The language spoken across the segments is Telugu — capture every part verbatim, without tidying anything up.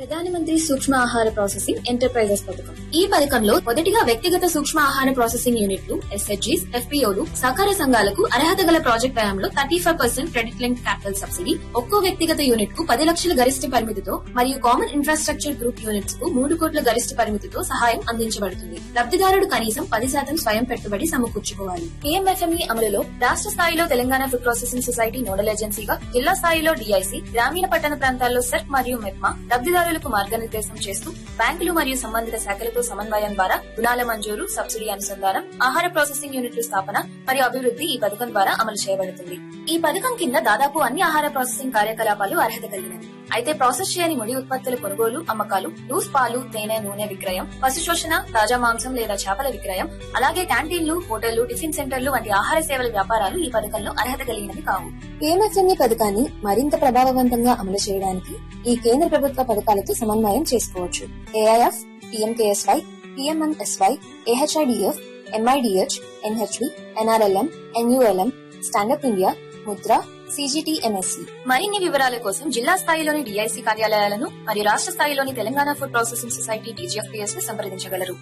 ప్రధానమంత్రి సూక్ష్మ ఆహార ప్రాసెసింగ్ ఎంటర్ప్రైజెస్ పథకం. ఈ పథకంలో మొదటిగా వ్యక్తిగత సూక్ష్మ ఆహార ప్రాసెసింగ్ యూనిట్లు, ఎస్హెచ్జీస్, ఎఫ్పీఓలు, సహకార సంఘాలకు అర్హత గల ప్రాజెక్ట్ వ్యయంలో thirty five percent credit link capital subsidy, ఒక్కో వ్యక్తిగత యూనిట్ కు పది లక్షల గరిష్ట పరిమితితో మరియు కామన్ ఇన్ఫ్రాస్ట్రక్చర్ గ్రూప్ యూనిట్స్ కు మూడు కోట్ల గరిష్ట పరిమితితో సహాయం అందించబడుతుంది. లబ్ధిదారుడు కనీసం పది శాతం స్వయం పెట్టుబడి సమకూర్చుకోవాలి. పీఎంఎఫ్ఎంఈ అమలులో రాష్ట్ర స్థాయిలో Telangana food processing society nodal ఏజెన్సీగా, జిల్లా స్థాయిలో డిఐసి, గ్రామీణ పట్టణ ప్రాంతాల్లో సెర్క్ మరియు మెప్మా లబ్ధిదారులకు మార్గనిర్దేశం చేస్తూ బ్యాంకులు మరియు సంబంధిత శాఖలతో సమన్వయం ద్వారా రుణాల మంజూరు, సబ్సిడీ అనుసంధానం, ఆహార ప్రాసెసింగ్ యూనిట్ల స్థాపన మరియు అభివృద్ధి ఈ పథకం ద్వారా అమలు చేయబడుతుంది. ఈ పథకం కింద దాదాపు అన్ని ఆహార ప్రాసెసింగ్ కార్యకలాపాలు అర్హత కలిగినవి. అయితే ప్రాసెస్ చేయని ముడి ఉత్పత్తుల కొనుగోలు, అమ్మకాలు, లూస్ పాలు, తేనె, నూనె విక్రయం, పశు శోషణ, తాజా మాంసం లేదా చేపల విక్రయం, అలాగే క్యాంటీన్లు, హోటళ్లు, టిఫిన్ సెంటర్లు వంటి ఆహార సేవల వ్యాపారాలు ఈ పథకంలో అర్హత కలిగినవి కావు. పీఎంఎఫ్ఎంఈ పథకాన్ని మరింత ప్రభావవంతంగా అమలు చేయడానికి ఈ కేంద్ర ప్రభుత్వ పథకాలతో సమన్వయం చేసుకోవచ్చు. AIF, PMKSY, PMMSY, AHIDF, MIDH, NHV, NRLM, NULM, stand up India, Mudra, సీజీటీఎంఎస్సీ. మరిన్ని వివరాల కోసం జిల్లా స్థాయిలోని డిఐసి కార్యాలయాలను మరియు రాష్ట్ర స్థాయిలోని Telangana food processing society TGFPS ను సంప్రదించగలరు.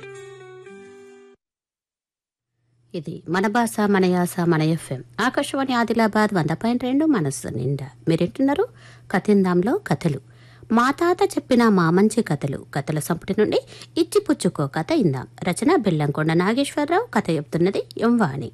ఇది మన భాష మన యాస మన ఎఫ్ఎం ఆకాశవాణి ఆదిలాబాద్ వంద పాయింట్ రెండు మనస్సు నిండా మీరింటున్నారు కథిందాంలో కథలు. మా తాత చెప్పిన మా మంచి కథలు కథల సంపుటి నుండి ఇచ్చిపుచ్చుకో కథ ఇందాం. రచన బెల్లంకొండ నాగేశ్వరరావు. కథ చెప్తున్నది ఎంవాణి.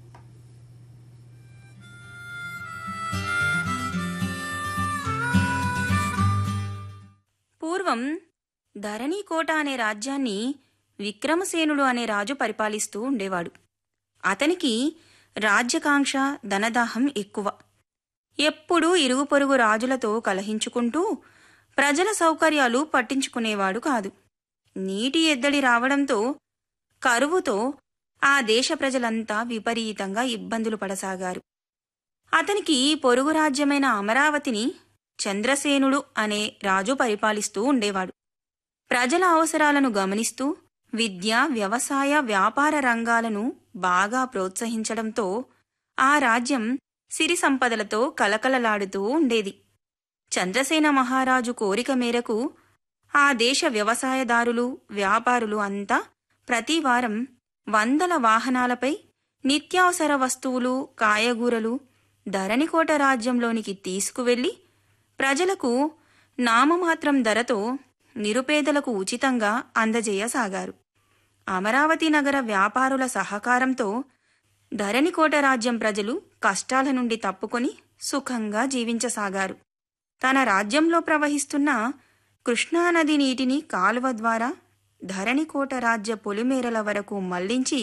పూర్వం ధరణీకోట అనే రాజ్యాన్ని విక్రమసేనుడు అనే రాజు పరిపాలిస్తూ ఉండేవాడు. అతనికి రాజ్యకాంక్ష, ధనదాహం ఎక్కువ. ఎప్పుడూ ఇరుగు పొరుగు రాజులతో కలహించుకుంటూ ప్రజల సౌకర్యాలు పట్టించుకునేవాడు కాదు. నీటి ఎద్దడి రావడంతో, కరువుతో ఆ దేశ ప్రజలంతా విపరీతంగా ఇబ్బందులు పడసాగారు. అతనికి పొరుగు రాజ్యమైన అమరావతిని చంద్రసేనుడు అనే రాజు పరిపాలిస్తూ ఉండేవాడు. ప్రజల అవసరాలను గమనిస్తూ విద్య, వ్యవసాయ, వ్యాపార రంగాలను బాగా ప్రోత్సహించడంతో ఆ రాజ్యం సిరి సంపదలతో కలకలలాడుతూ ఉండేది. చంద్రసేన మహారాజు కోరిక మేరకు ఆ దేశ వ్యవసాయదారులు, వ్యాపారులు అంతా ప్రతివారం వందల వాహనాలపై నిత్యావసర వస్తువులు, కాయగూరలు ధరణికోట రాజ్యంలోనికి తీసుకువెళ్లి ప్రజలకు నామమాత్రం ధరతో నిరుపేదలకు ఉచితంగా అందజేయసాగారు. అమరావతి నగర వ్యాపారుల సహకారంతో ధరణికోట రాజ్యం ప్రజలు కష్టాల నుండి తప్పుకొని సుఖంగా జీవించసాగారు. తన రాజ్యంలో ప్రవహిస్తున్న కృష్ణానది నీటిని కాలువ ద్వారా ధరణికోట రాజ్య పొలిమేరల వరకు మళ్లించి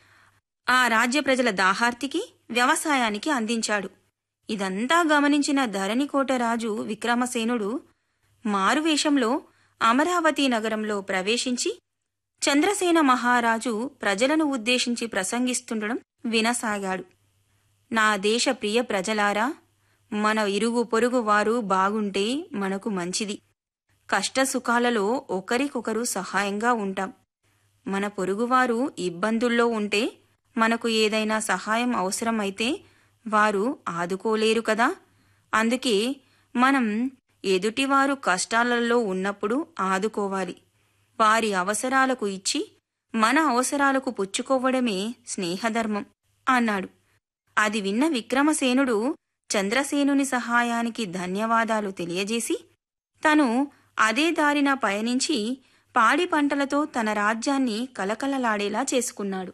ఆ రాజ్య ప్రజల దాహార్తికి, వ్యవసాయానికి అందించాడు. ఇదంతా గమనించిన ధరణికోట రాజు విక్రమసేనుడు మారువేషంలో అమరావతి నగరంలో ప్రవేశించి చంద్రసేన మహారాజు ప్రజలను ఉద్దేశించి ప్రసంగిస్తుండడం వినసాగాడు. నా దేశ ప్రియ ప్రజలారా, మన ఇరుగు పొరుగు వారు బాగుంటే మనకు మంచిది. కష్టసుఖాలలో ఒకరికొకరు సహాయంగా ఉంటాం. మన పొరుగువారు ఇబ్బందుల్లో ఉంటే, మనకు ఏదైనా సహాయం అవసరమైతే వారు ఆదుకోలేరు కదా. అందుకే మనం ఎదుటివారు కష్టాలలో ఉన్నప్పుడు ఆదుకోవాలి. వారి అవసరాలకు ఇచ్చి మన అవసరాలకు పుచ్చుకోవడమే స్నేహధర్మం అన్నాడు. అది విన్న విక్రమసేనుడు చంద్రసేనుని సహాయానికి ధన్యవాదాలు తెలియజేసి తను అదే దారిన పయనించి పాడి పంటలతో తన రాజ్యాన్ని కలకలలాడేలా చేసుకున్నాడు.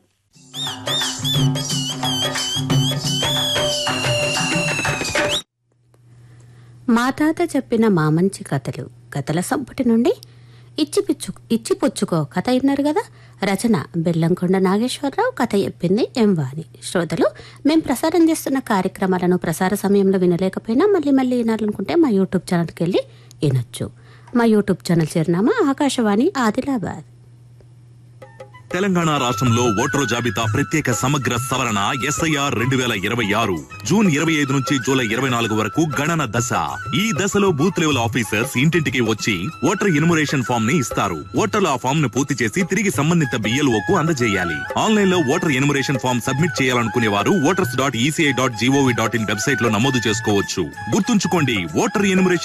మా తాత చెప్పిన మా మంచి కథలు కథల సంపుటి నుండి ఇచ్చిపుచ్చు ఇచ్చిపుచ్చుకో కథ విన్నారు కదా. రచన బెల్లంకొండ నాగేశ్వరరావు. కథ చెప్పింది ఎంవాణి. శ్రోతలు, మేము ప్రసారం చేస్తున్న కార్యక్రమాలను ప్రసార సమయంలో వినలేకపోయినా మళ్ళీ మళ్ళీ వినాలనుకుంటే మా యూట్యూబ్ ఛానల్కి వెళ్ళి వినొచ్చు. మా యూట్యూబ్ ఛానల్ చిరునామా ఆకాశవాణి ఆదిలాబాద్. తెలంగాణ రాష్ట్రంలో ఓటరు జాబితా ప్రత్యేక సమగ్ర సవరణ ఎస్ఐఆర్ రెండు వేల ఇరవై ఆరు జూన్ ఇరవై ఐదు నుంచి జూలై ఇరవై నాలుగు వరకు గణన దశ. ఈ దశలో బూత్ లెవెల్ ఆఫీసర్స్ ఇంటింటికి వచ్చి ఓటర్ ఎన్యుమరేషన్ ఫామ్ ని ఇస్తారు. ఓటర్లు ఆ ఫామ్ ను పూర్తి చేసి తిరిగి సంబంధిత బిఎల్ఓకు అందజేయాలి. ఆన్లైన్ లో ఓటర్ ఎన్యుమరేషన్ ఫామ్ సబ్మిట్ చేయాలనుకునే వారు voters dot ECI dot GOV dot in website లో నమోదు చేసుకోవచ్చు. గుర్తుంచుకోండి, ఓటర్ ఎన్యుమరేషన్